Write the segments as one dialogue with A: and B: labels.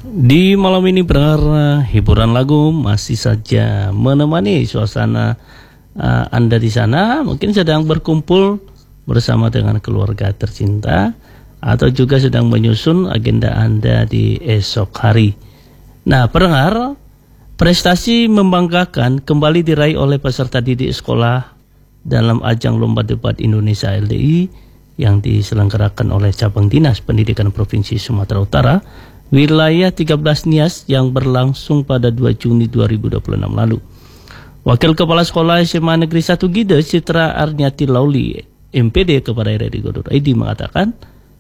A: Di malam ini pendengar, hiburan lagu masih saja menemani suasana Anda di sana. Mungkin sedang berkumpul bersama dengan keluarga tercinta atau juga sedang menyusun agenda Anda di esok hari. Nah, pendengar, prestasi membanggakan kembali diraih oleh peserta didik sekolah dalam ajang Lomba Debat Indonesia LDI yang diselenggarakan oleh Cabang Dinas Pendidikan Provinsi Sumatera Utara, wilayah 13 Nias yang berlangsung pada 2 Juni 2026 lalu. Wakil Kepala Sekolah SMA Negeri 1 Gide, Citra Arnyati Lauli, MPD kepada RRI.id mengatakan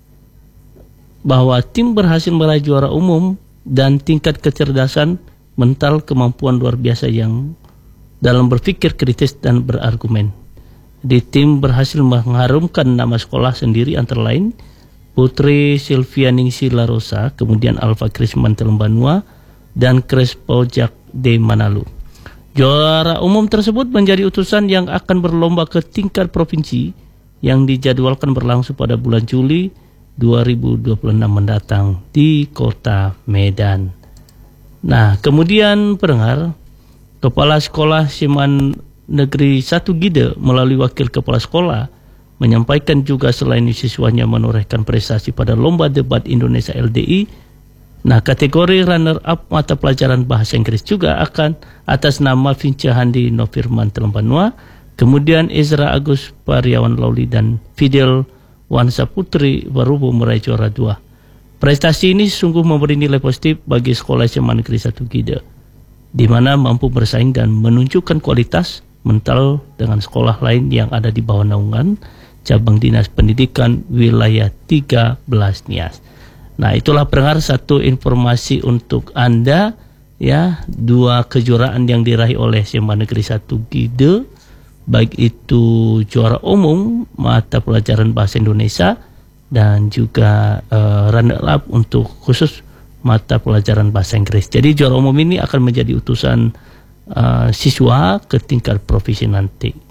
A: bahwa tim berhasil meraih juara umum dan tingkat kecerdasan mental kemampuan luar biasa yang dalam berpikir kritis dan berargumen. Di tim berhasil mengharumkan nama sekolah sendiri antara lain Putri Sylvia Ningsi Larosa, kemudian Alfa Krisman Telembanua, dan Crespo Jack de Manalu. Juara umum tersebut menjadi utusan yang akan berlomba ke tingkat provinsi yang dijadwalkan berlangsung pada bulan Juli 2026 mendatang di Kota Medan. Nah, kemudian pendengar, Kepala Sekolah SMA Negeri 1 Gide melalui Wakil Kepala Sekolah menyampaikan juga selain siswanya menorehkan prestasi pada Lomba Debat Indonesia LDI, nah kategori runner-up mata pelajaran bahasa Inggris juga akan atas nama Vinca Handi Nofirman Telembanua, kemudian Ezra Agus Pariawan Lauli dan Fidel Wansa Putri Warubo meraih juara 2. Prestasi ini sungguh memberi nilai positif bagi sekolah SMA Negeri 1 Gide, di mana mampu bersaing dan menunjukkan kualitas mental dengan sekolah lain yang ada di bawah naungan Cabang Dinas Pendidikan wilayah 13 Nias. Nah, itulah pendengar satu informasi untuk Anda ya, 2 kejuaraan yang diraih oleh SMA Negeri 1 Gide, baik itu juara umum mata pelajaran bahasa Indonesia dan juga runner up untuk khusus mata pelajaran bahasa Inggris. Jadi juara umum ini akan menjadi utusan siswa ke tingkat provinsi nanti.